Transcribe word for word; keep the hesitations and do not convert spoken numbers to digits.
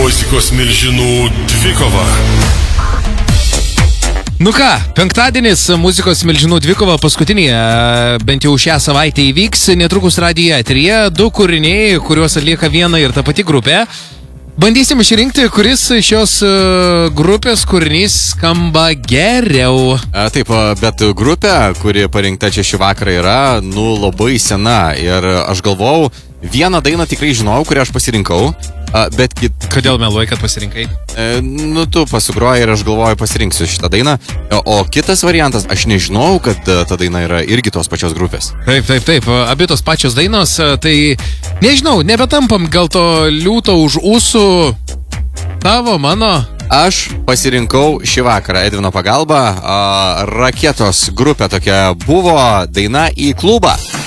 Muzikos milžinų dvikova. Nu ką, penktadienis muzikos milžinų dvikova paskutinė, bent jau šią savaitę įvyks, netrukus radijo eteryje, du kūriniai, kuriuos atlieka viena ir ta pati grupė. Bandysim išrinkti, kuris šios grupės kūrinys skamba geriau. A, taip, bet grupė, kuri parinkta čia šį vakarą yra, nu, labai sena. Ir aš galvojau, vieną dainą tikrai žinau, kurią aš pasirinkau, bet kit... Kodėl meluoji, kad pasirinkai? E, nu, tu pasugroji ir aš galvoju, pasirinksiu šitą dainą. O kitas variantas, aš nežinau, kad ta daina yra irgi tos pačios grupės. Taip, taip, taip, abi tos pačios dainos, tai nežinau, nebetampam gal to liūto už ūsų. Tavo, mano. Aš pasirinkau šį vakarą Edvino pagalbą. A, Raketos grupė tokia buvo, daina Į klubą.